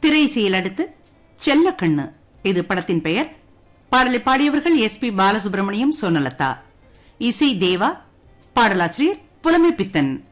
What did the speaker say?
திரை இசையில் அடுத்து செல்லக்கண்ணு இது படத்தின் பெயர். பாடலை பாடியவர்கள் எஸ் பி பாலசுப்ரமணியம், சோனலதா. இசை தேவா, பாடலாசிரியர் புலமை பித்தன்.